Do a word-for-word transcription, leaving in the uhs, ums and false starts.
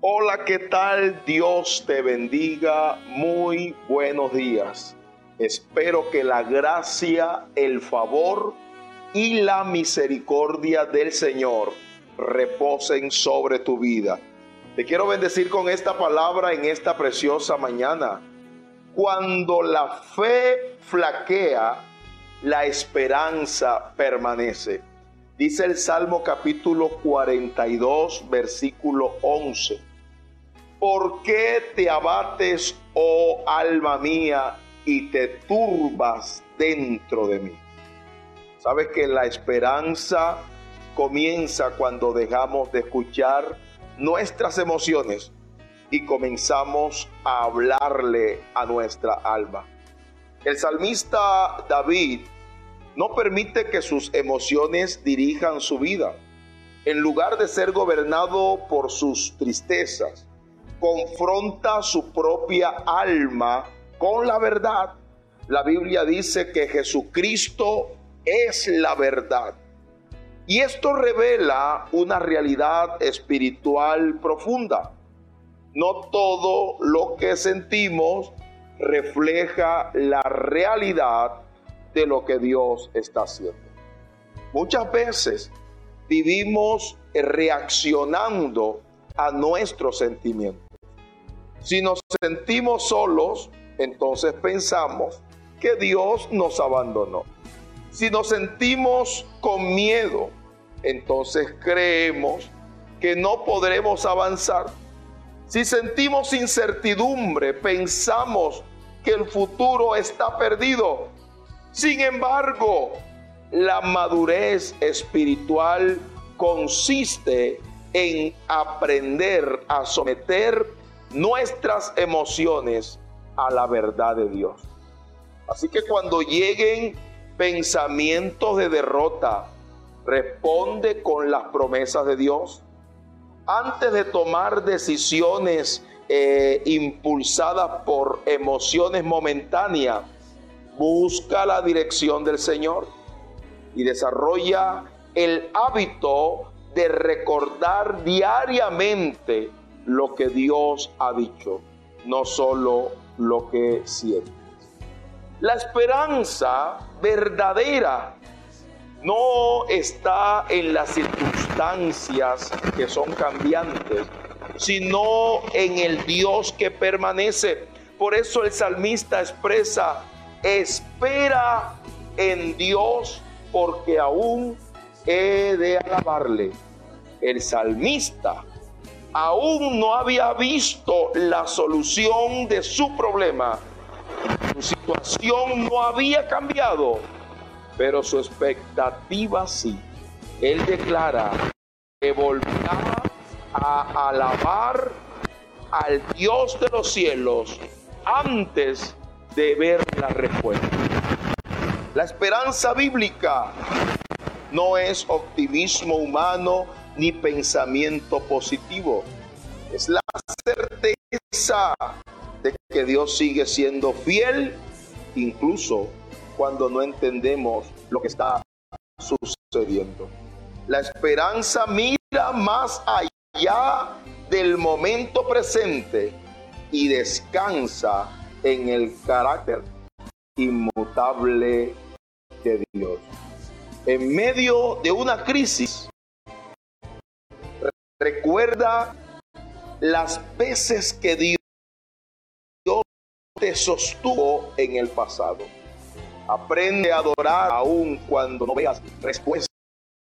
Hola, ¿qué tal? Dios te bendiga. Muy buenos días. Espero que la gracia, el favor y la misericordia del Señor reposen sobre tu vida. Te quiero bendecir con esta palabra en esta preciosa mañana. Cuando la fe flaquea, la esperanza permanece. Dice el Salmo capítulo cuarenta y dos, versículo once. ¿Por qué te abates, oh alma mía, y te turbas dentro de mí? Sabes que la esperanza comienza cuando dejamos de escuchar nuestras emociones y comenzamos a hablarle a nuestra alma. El salmista David no permite que sus emociones dirijan su vida. En lugar de ser gobernado por sus tristezas, confronta su propia alma con la verdad. La Biblia dice que Jesucristo es la verdad. Y esto revela una realidad espiritual profunda. No todo lo que sentimos refleja la realidad de lo que Dios está haciendo. Muchas veces vivimos reaccionando a nuestros sentimientos. Si nos sentimos solos, entonces pensamos que Dios nos abandonó. Si nos sentimos con miedo, entonces creemos que no podremos avanzar. Si sentimos incertidumbre, pensamos que el futuro está perdido. Sin embargo, la madurez espiritual consiste en aprender a someter nuestras emociones a la verdad de Dios. Así que cuando lleguen pensamientos de derrota, responde con las promesas de Dios. Antes de tomar decisiones eh, impulsadas por emociones momentáneas, busca la dirección del Señor y desarrolla el hábito de recordar diariamente lo que Dios ha dicho, no solo lo que sientes. La esperanza verdadera no está en las circunstancias que son cambiantes, sino en el Dios que permanece. Por eso el salmista expresa: espera en Dios, porque aún he de alabarle. El salmista aún no había visto la solución de su problema. Su situación no había cambiado, pero su expectativa sí. Él declara que volverá a alabar al Dios de los cielos antes de ver la respuesta. La esperanza bíblica no es optimismo humano ni pensamiento positivo. Es la certeza de que Dios sigue siendo fiel, incluso cuando no entendemos lo que está sucediendo. La esperanza mira más allá del momento presente y descansa en el carácter inmutable de Dios. En medio de una crisis, recuerda las veces que Dios te sostuvo en el pasado. Aprende a adorar aún cuando no veas respuesta.